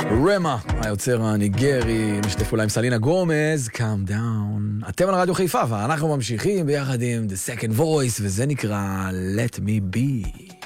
רמה, היוצר הניגרי, משתף אולי עם סלינה גומז, calm down. אתם על רדיו חיפה, ואנחנו ממשיכים ביחד עם The Second Voice, וזה נקרא Let Me Be.